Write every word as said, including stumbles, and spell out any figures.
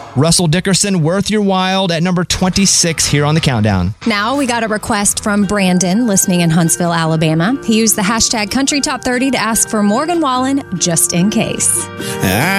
Russell Dickerson, Worth Your While at number twenty-six here on the countdown. Now we got a request from Brandon, listening in Huntsville, Alabama. He used the hashtag Country Top thirty to ask for Morgan Wallen, Just in Case. I